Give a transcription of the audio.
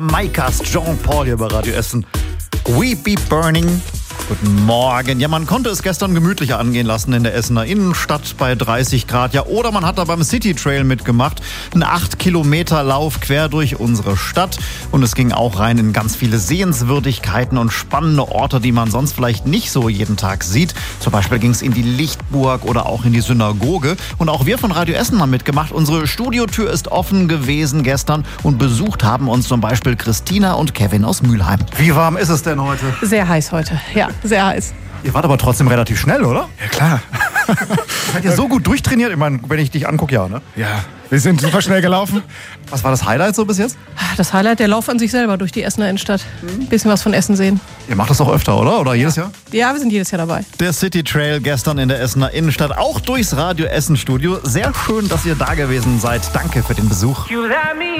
Maikast, Jean-Paul hier bei Radio Essen. We be burning. Guten Morgen. Ja, man konnte es gestern gemütlicher angehen lassen in der Essener Innenstadt bei 30 Grad. Ja, oder man hat da beim City Trail mitgemacht. Ein 8-Kilometer-Lauf quer durch unsere Stadt. Und es ging auch rein in ganz viele Sehenswürdigkeiten und spannende Orte, die man sonst vielleicht nicht so jeden Tag sieht. Zum Beispiel ging es in die Lichtburg oder auch in die Synagoge. Und auch wir von Radio Essen haben mitgemacht. Unsere Studiotür ist offen gewesen gestern und besucht haben uns zum Beispiel Christina und Kevin aus Mülheim. Wie warm ist es denn heute? Sehr heiß heute, ja, sehr heiß. Ihr wart aber trotzdem relativ schnell, oder? Ja, klar. Seid ihr so gut durchtrainiert? Ich meine, wenn ich dich angucke, ja, ne? Ja, wir sind super schnell gelaufen. Was war das Highlight so bis jetzt? Das Highlight, der Lauf an sich selber durch die Essener Innenstadt. Bisschen was von Essen sehen. Ihr macht das auch öfter, oder? Oder jedes Jahr? Ja, wir sind jedes Jahr dabei. Der City Trail gestern in der Essener Innenstadt, auch durchs Radio Essen Studio. Sehr schön, dass ihr da gewesen seid. Danke für den Besuch.